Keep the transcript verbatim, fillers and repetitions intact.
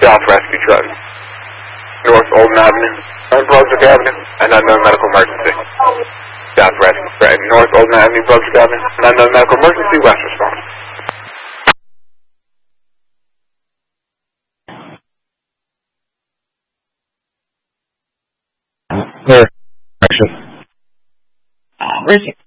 South Rescue Truck. North Olden Avenue, North Brunswick Avenue, an unknown medical emergency. South Rescue Truck. North Olden Avenue, Brunswick Avenue, an unknown medical emergency, West response. Clear. Action. Uh, where's he?